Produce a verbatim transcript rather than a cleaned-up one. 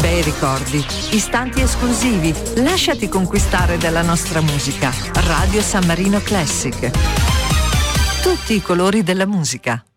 bei ricordi, istanti esclusivi. Lasciati conquistare dalla nostra musica. Radio San Marino Classic. Tutti i colori della musica.